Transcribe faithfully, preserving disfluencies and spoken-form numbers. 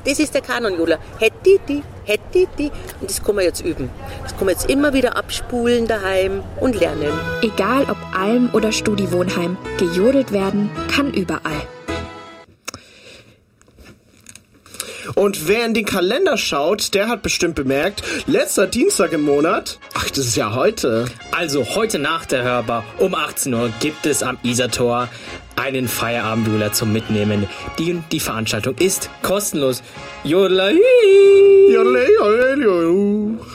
das ist der Kanonjodler. Hettiti, hettiti. Und das kann man jetzt üben. Das kann man jetzt immer wieder abspulen daheim und lernen. Egal ob Alm- oder Studi-Wohnheim, gejodelt werden kann überall. Und wer in den Kalender schaut, der hat bestimmt bemerkt, letzter Dienstag im Monat, ach, das ist ja heute. Also heute nach der Hörbar um achtzehn Uhr gibt es am Isartor einen Feierabendjodler zum Mitnehmen. Die, die Veranstaltung ist kostenlos. Jodler. Jodler, jodler, jodler.